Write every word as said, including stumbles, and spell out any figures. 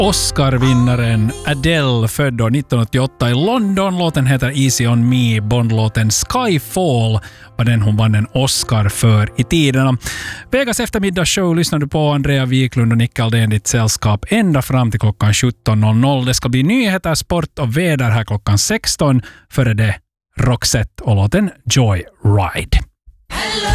Oscar-vinnaren Adele, född nittonhundraåttioåtta i London. Låten heter Easy on me. Bondlåten Skyfall var den hon vann en Oscar för i tiderna. Vegas eftermiddagsshow lyssnar du på. Andrea Wiklund och Nick Aldén, ditt sällskap ända fram till klockan sjutton noll noll. Det ska bli nyheter, sport och väder här klockan sexton. Före det Roxette och låten Joy Ride.